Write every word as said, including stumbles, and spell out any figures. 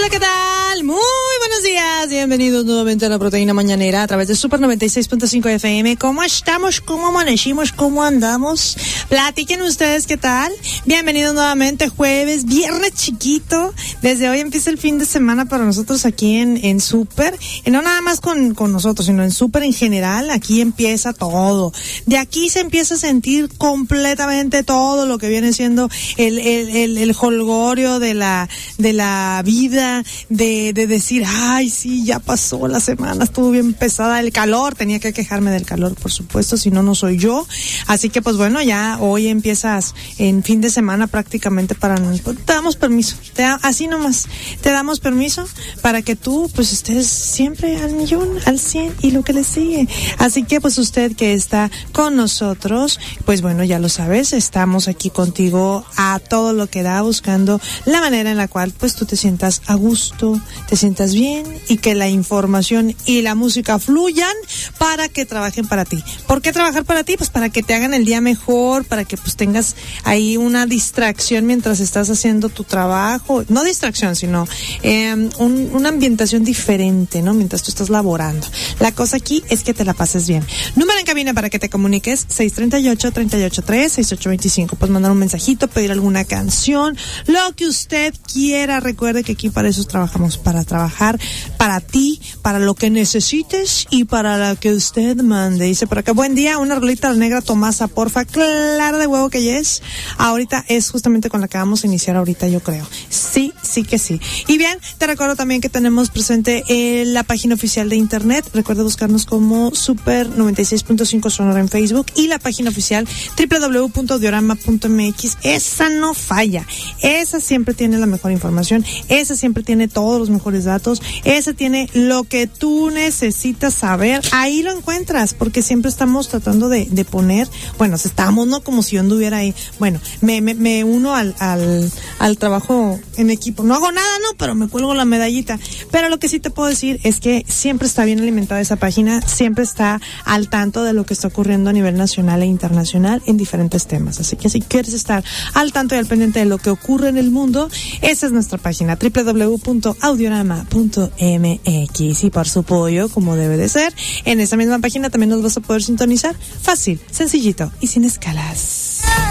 Hola, ¿qué tal? Muy buenos días. Bienvenidos nuevamente a la Proteína Mañanera a través de Super noventa y seis punto cinco F M. ¿Cómo estamos? ¿Cómo amanecimos? ¿Cómo andamos? Platiquen ustedes qué tal. Bienvenidos nuevamente jueves, viernes chiquito. Desde hoy empieza el fin de semana para nosotros aquí en, en Super. Y no nada más con, con nosotros, sino en Super en general. Aquí empieza todo. De aquí se empieza a sentir completamente todo lo que viene siendo el, el, el, el jolgorio de la, de la vida, de, de decir, ay, sí, ya pasó la semana, estuvo bien pesada, el calor, tenía que quejarme del calor, por supuesto, si no, no soy yo. Así que, pues bueno, ya hoy empiezas en fin de semana prácticamente para, te damos permiso, te da, así nomás, te damos permiso para que tú, pues, estés siempre al millón, al cien y lo que le sigue. Así que, pues, usted que está con nosotros, pues bueno, ya lo sabes, estamos aquí contigo a todo lo que da, buscando la manera en la cual, pues, tú te sientas a gusto, te sientas bien y que la información y la música fluyan para que trabajen para ti. ¿Por qué trabajar para ti? Pues para que te hagan el día mejor, para que pues tengas ahí una distracción mientras estás haciendo tu trabajo, no distracción, sino eh, un, una ambientación diferente, ¿no? Mientras tú estás laborando. La cosa aquí es que te la pases bien. Número en cabina para que te comuniques, seis tres ocho, tres ocho tres, seis ocho dos cinco. Puedes mandar un mensajito, pedir alguna canción, lo que usted quiera. Recuerde que aquí para eso trabajamos, para trabajar para ti, para lo que necesites y para lo que usted mande. Dice por acá, buen día, una rolita de Negra Tomasa, porfa, clara de huevo que ya es. Ahorita es justamente con la que vamos a iniciar ahorita, yo creo. Sí, sí que sí. Y bien, te recuerdo también que tenemos presente eh, la página oficial de internet. Recuerda buscarnos como Super noventa y seis punto cinco Sonora en Facebook y la página oficial doble u doble u doble u punto diorama punto m x. Esa no falla. Esa siempre tiene la mejor información. Esa siempre tiene todos los mejores datos. Esa tiene lo que tú necesitas saber. Ahí lo encuentras, porque siempre estamos tratando de, de poner, bueno, estamos, no como si yo anduviera ahí. Bueno, me, me, me uno al, al, al trabajo en equipo. No hago nada, no, pero me cuelgo la medallita. Pero lo que sí te puedo decir es que siempre está bien alimentada esa página, siempre está al tanto de lo que está ocurriendo a nivel nacional e internacional en diferentes temas. Así que si quieres estar al tanto y al pendiente de lo que ocurre en el mundo, esa es nuestra página, doble u doble u doble u punto audiorama punto m x. Y por su pollo, como debe de ser, en esa misma página también nos vas a poder sintonizar fácil, sencillito y sin escalas.